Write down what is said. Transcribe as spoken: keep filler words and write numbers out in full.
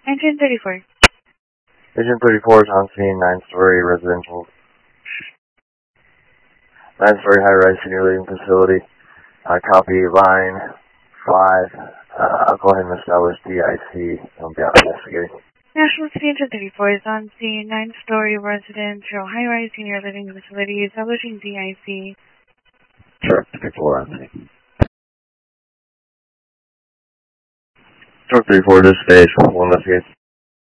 Engine thirty-four. Engine thirty-four is on scene, nine-story residential, nine-story high-rise senior living facility. Uh, copy line five. Uh, I'll go ahead and establish D I C. I'll be out investigating. National City Engine thirty-four is on scene, nine-story residential high-rise senior living facility, establishing D I C. Truck thirty-four on scene. Truck thirty-four, this stage, we'll investigate.